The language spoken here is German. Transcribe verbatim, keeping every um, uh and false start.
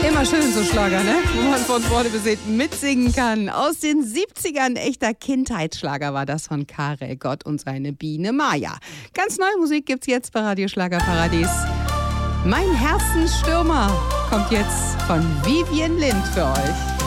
Immer schön so Schlager, ne? Wo man von vorne bis hinten mitsingen kann. Aus den siebzigern, echter Kindheitsschlager war das von Karel Gott und seine Biene Maya. Ganz neue Musik gibt's jetzt bei Radio Schlagerparadies. Mein Herzensstürmer kommt jetzt von Vivien Lind für euch.